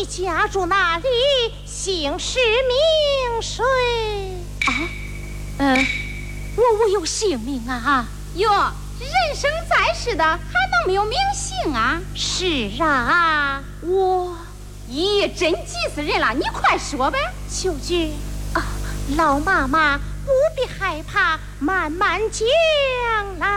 你家住哪里？姓氏名谁？我有姓名啊！ 哟，人生在世的还能没有名姓啊？ 是啊，我…… 咦，真急死人了！你快说呗。 秋菊啊，老妈妈不必害怕，慢慢讲来。